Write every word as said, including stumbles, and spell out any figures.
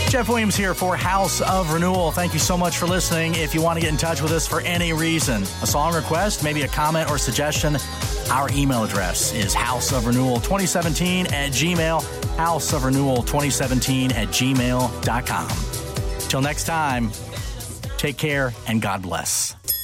Jeff Williams here for House of Renewal. Thank you so much for listening. If you want to get in touch with us for any reason, a song request, maybe a comment or suggestion, our email address is houseofrenewal twenty seventeen at gmail, houseofrenewal twenty seventeen at gmail dot com. Till next time, take care and God bless.